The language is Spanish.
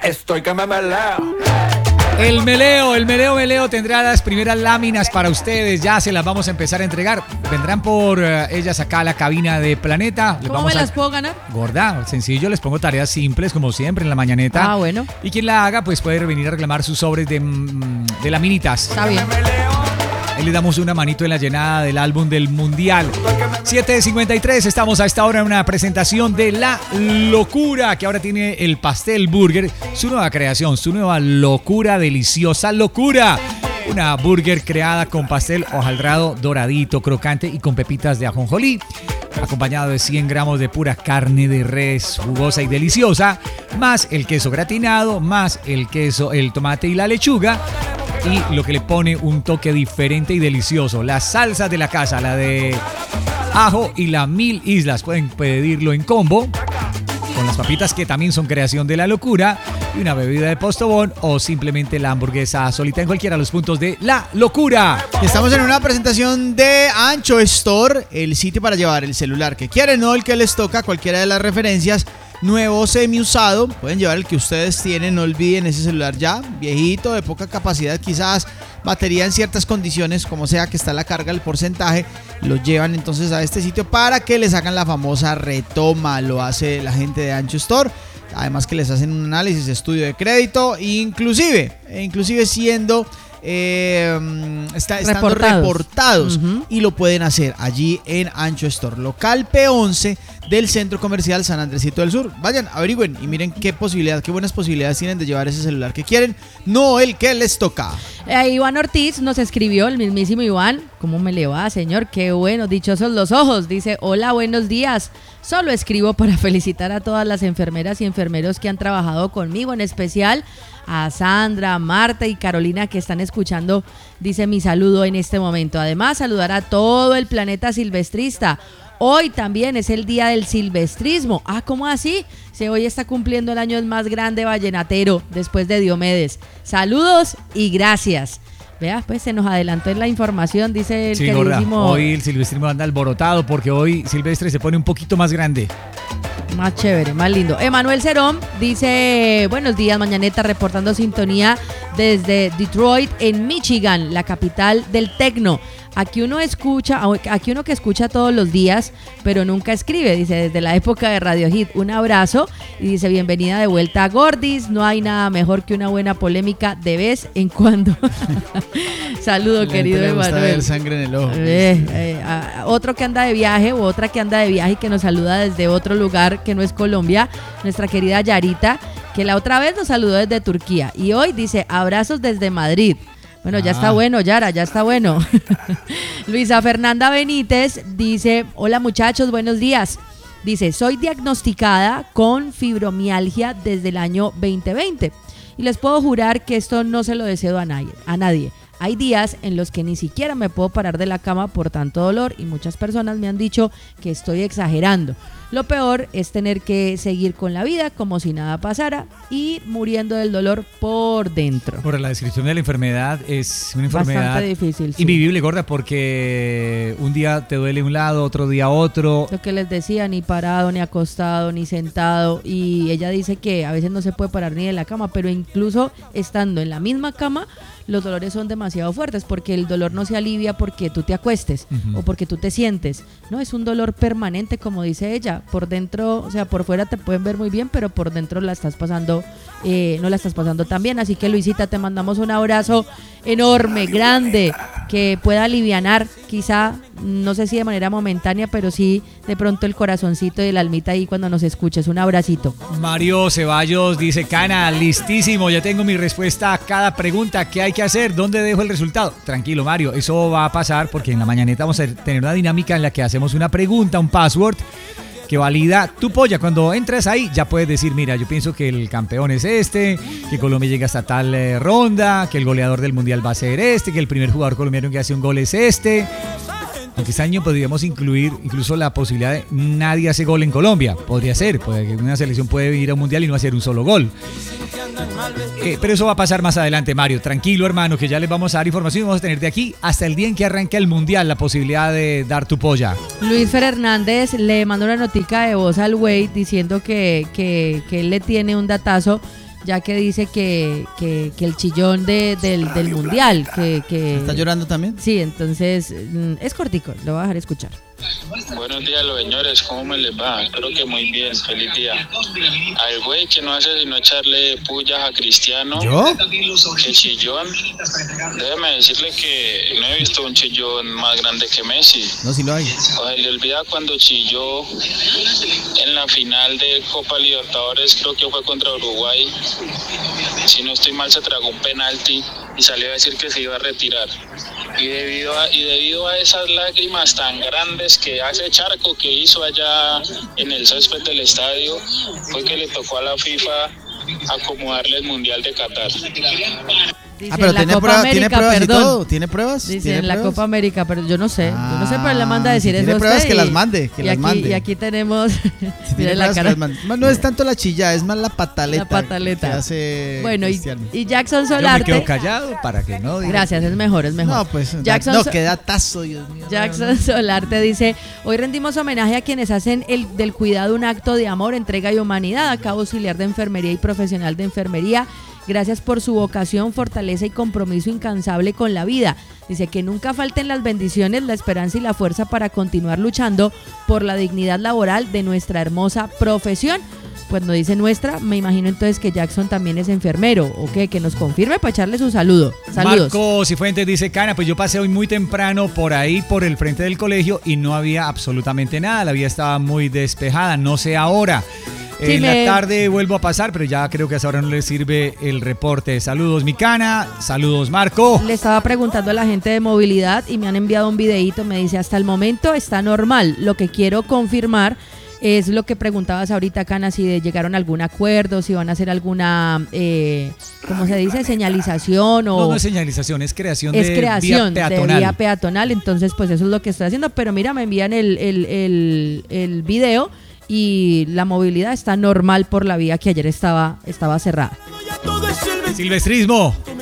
Estoy que me meleo. El meleo tendrá las primeras láminas para ustedes. Ya se las vamos a empezar a entregar. Vendrán por ellas acá a la cabina de Planeta. ¿Cómo me las puedo ganar? Gorda, sencillo, les pongo tareas simples como siempre en la mañaneta. Ah, bueno. Y quien la haga pues puede venir a reclamar sus sobres de laminitas. Está bien. Ahí le damos una manito en la llenada del álbum del Mundial. 7:53, estamos a esta hora en una presentación de La Locura, que ahora tiene el pastel burger, su nueva creación, su nueva locura, deliciosa locura. Una burger creada con pastel hojaldrado, doradito, crocante y con pepitas de ajonjolí, acompañado de 100 gramos de pura carne de res, jugosa y deliciosa, más el queso gratinado, más el queso, el tomate y la lechuga. Y lo que le pone un toque diferente y delicioso, las salsas de la casa, la de ajo y la Mil Islas. Pueden pedirlo en combo con las papitas que también son creación de La Locura y una bebida de Postobón o simplemente la hamburguesa solita en cualquiera de los puntos de La Locura. Estamos en una presentación de Ancho Store, el sitio para llevar el celular que quieren o el que les toca, cualquiera de las referencias. Nuevo, semi-usado, pueden llevar el que ustedes tienen, no olviden ese celular ya, viejito, de poca capacidad quizás, batería en ciertas condiciones, como sea que está la carga, el porcentaje, lo llevan entonces a este sitio para que les hagan la famosa retoma, lo hace la gente de Ancho Store, además que les hacen un análisis, estudio de crédito, inclusive siendo... estando reportados y lo pueden hacer allí en Ancho Store, local P11 del Centro Comercial San Andresito del Sur. Vayan, averigüen y miren qué buenas posibilidades tienen de llevar ese celular que quieren, no el que les toca. Iván Ortiz nos escribió, el mismísimo Iván. ¿Cómo me le va, señor? Qué bueno, dichosos los ojos. Dice, hola, buenos días. Solo escribo para felicitar a todas las enfermeras y enfermeros que han trabajado conmigo, en especial a Sandra, Marta y Carolina que están escuchando, dice mi saludo en este momento. Además, saludar a todo el planeta silvestrista. Hoy también es el día del silvestrismo. Ah, ¿cómo así? Hoy está cumpliendo el año más grande vallenatero después de Diomedes. Saludos y gracias. Vea, pues se nos adelantó en la información, dice el queridísimo... Gorda, hoy el silvestrismo anda alborotaado porque hoy Silvestre se pone un poquito más grande. Más chévere, más lindo. Emanuel Cerón dice, buenos días, mañaneta, reportando sintonía desde Detroit, en Michigan, la capital del tecno. Aquí uno que escucha todos los días, pero nunca escribe, dice, desde la época de Radio Hit. Un abrazo y dice, bienvenida de vuelta a Gordis. No hay nada mejor que una buena polémica de vez en cuando. Saludo, querido Emanuel. Ver sangre en el ojo. Otro que anda de viaje o otra que anda de viaje y que nos saluda desde otro lugar que no es Colombia, nuestra querida Yarita, que la otra vez nos saludó desde Turquía y hoy dice, abrazos desde Madrid. Bueno, ya está bueno, Yara, ya está bueno. Luisa Fernanda Benítez dice, hola muchachos, buenos días. Dice, soy diagnosticada con fibromialgia desde el año 2020 y les puedo jurar que esto no se lo deseo a nadie. Hay días en los que ni siquiera me puedo parar de la cama por tanto dolor y muchas personas me han dicho que estoy exagerando. Lo peor es tener que seguir con la vida como si nada pasara y muriendo del dolor por dentro. Por la descripción de la enfermedad, es una enfermedad bastante difícil, sí. Invivible, gorda, porque un día te duele un lado, otro día otro. Lo que les decía, ni parado, ni acostado, ni sentado. Y ella dice que a veces no se puede parar ni de la cama, pero incluso estando en la misma cama, los dolores son demasiado fuertes porque el dolor no se alivia porque tú te acuestes o porque tú te sientes. No, es un dolor permanente, como dice ella. Por dentro, o sea, por fuera te pueden ver muy bien, pero por dentro la estás pasando, no la estás pasando tan bien. Así que, Luisita, te mandamos un abrazo enorme, grande, que pueda alivianar, quizá, no sé si de manera momentánea, pero sí de pronto el corazoncito y la almita ahí cuando nos escuches. Un abracito. Mario Ceballos dice, Cana, listísimo, ya tengo mi respuesta a cada pregunta. ¿Qué hay que hacer? ¿Dónde dejo el resultado? Tranquilo, Mario, eso va a pasar porque en la mañaneta vamos a tener una dinámica en la que hacemos una pregunta, un password que valida tu polla. Cuando entres ahí ya puedes decir, mira, yo pienso que el campeón es este, que Colombia llega hasta tal ronda, que el goleador del mundial va a ser este, que el primer jugador colombiano que hace un gol es este. Aunque este año podríamos incluir incluso la posibilidad de nadie hace gol en Colombia. Podría ser, porque una selección puede ir a un mundial y no hacer un solo gol. Pero eso va a pasar más adelante, Mario. Tranquilo, hermano, que ya les vamos a dar información y vamos a tener de aquí hasta el día en que arranque el mundial la posibilidad de dar tu polla. Luis Fernández le mandó una notica de voz al güey diciendo que él le tiene un datazo ya que dice que el chillón del mundial, que ¿Está llorando también? sí, entonces es cortico, lo voy a dejar escuchar. Buenos días, los señores, ¿cómo me les va? Espero que muy bien, feliz día. Al güey que no hace sino echarle pullas a Cristiano, ¿Yo? que chillón. Déjeme decirle que no he visto un chillón más grande que Messi. No, sí lo hay. O se le olvida cuando chilló en la final de Copa Libertadores, creo que fue contra Uruguay. Si no estoy mal, se tragó un penalti y salió a decir que se iba a retirar. Y debido a esas lágrimas tan grandes que hace Charco, que hizo allá en el césped del estadio, fue que le tocó a la FIFA acomodarle el Mundial de Qatar. Dice, Pero en la tiene Copa pruebas, América, tiene pruebas y perdón. todo. ¿Tiene pruebas? Dice ¿Tiene en la pruebas? Copa América, pero yo no sé, pero le manda a decir si eso tiene a pruebas, usted que y- las mande, que y las aquí, mande. Y aquí tenemos, Si mire tiene la pruebas, que cara. las mande. No es tanto la chilla, es más la pataleta. La pataleta. Que hace Bueno, Cristiano. y Jackson Yo me Solarte. quedo callado para que no diga. Gracias, es mejor, es mejor. No, pues. Jackson no, So- qué datazo, Dios mío. Jackson Solarte dice, hoy rendimos homenaje a quienes hacen del cuidado un acto de amor, entrega y humanidad. A cabo auxiliar de enfermería y profesional de enfermería. Gracias por su vocación, fortaleza y compromiso incansable con la vida. Dice que nunca falten las bendiciones, la esperanza y la fuerza para continuar luchando por la dignidad laboral de nuestra hermosa profesión. Pues no dice nuestra, me imagino entonces que Jackson también es enfermero, ¿o qué? Que nos confirme para echarle su saludo. Saludos. Marco Cifuentes dice, Cana, pues yo pasé hoy muy temprano por ahí, por el frente del colegio y no había absolutamente nada, la vía estaba muy despejada, no sé ahora. Sí, En la tarde vuelvo a pasar, pero ya creo que hasta ahora no le sirve el reporte. Saludos, mi Cana, saludos, Marco. Le estaba preguntando a la gente de movilidad y me han enviado un videíto, me dice, hasta el momento está normal. Lo que quiero confirmar es lo que preguntabas ahorita, Cana, si llegaron a algún acuerdo, si van a hacer alguna, ¿cómo se dice? Señalización o... No, no es señalización, es creación es de creación vía de peatonal. vía peatonal, entonces pues eso es lo que estoy haciendo, pero mira, me envían el video y la movilidad está normal por la vía que ayer estaba cerrada. Silvestrismo.